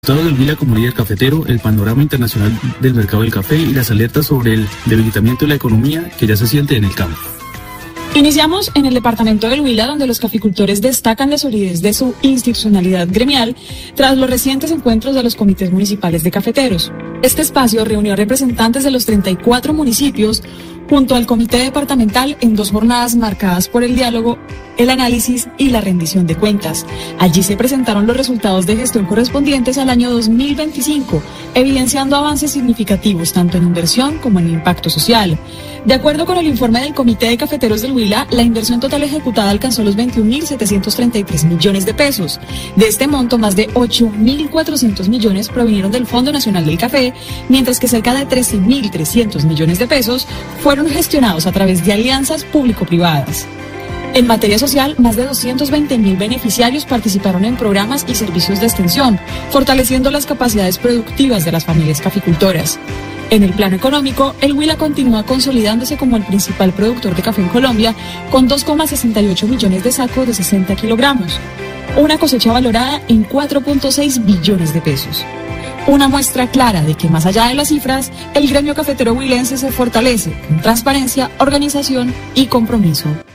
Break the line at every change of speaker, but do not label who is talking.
Todo del Huila como líder cafetero, el panorama internacional del mercado del café y las alertas sobre el debilitamiento de la economía que ya se siente en el campo.
Iniciamos en el departamento del Huila, donde los caficultores destacan la solidez de su institucionalidad gremial tras los recientes encuentros de los comités municipales de cafeteros. Este espacio reunió representantes de los 34 municipios junto al comité departamental en 2 jornadas marcadas por el diálogo, el análisis y la rendición de cuentas. Allí se presentaron los resultados de gestión correspondientes al año 2025, evidenciando avances significativos tanto en inversión como en impacto social. De acuerdo con el informe del Comité de Cafeteros del Huila, la inversión total ejecutada alcanzó los 21.733 millones de pesos. De este monto, más de 8.400 millones provinieron del Fondo Nacional del Café, mientras que cerca de 13.300 millones de pesos fueron gestionados a través de alianzas público-privadas. En materia social, más de 220.000 beneficiarios participaron en programas y servicios de extensión, fortaleciendo las capacidades productivas de las familias caficultoras. En el plano económico, el Huila continúa consolidándose como el principal productor de café en Colombia, con 2,68 millones de sacos de 60 kilogramos, una cosecha valorada en 4.6 billones de pesos. Una muestra clara de que más allá de las cifras, el gremio cafetero huilense se fortalece con transparencia, organización y compromiso.